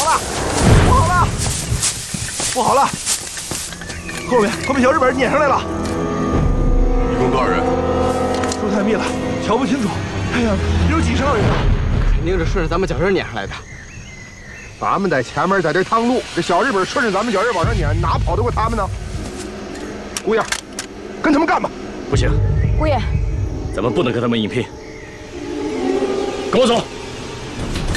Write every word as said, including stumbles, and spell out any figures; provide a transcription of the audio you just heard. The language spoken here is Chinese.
好了，不好了，不好了！后面后面小日本撵上来了。 一共多少人？ 路太密了，瞧不清楚。哎呀，有几十号人呢。 肯定是顺着咱们脚印撵上来的。 咱们在前面，在这趟路，这小日本顺着咱们脚印往上撵，哪跑得过他们呢？姑爷，跟他们干吧！ 不行， 姑爷， 咱们不能跟他们硬拼。跟我走。